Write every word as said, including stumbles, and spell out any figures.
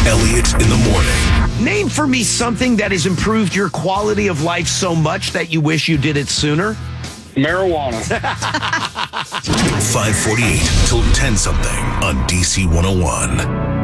Elliott in the morning. Name for me something that has improved your quality of life so much that you wish you did it sooner. Marijuana. five forty-eight till ten something on D C one oh one.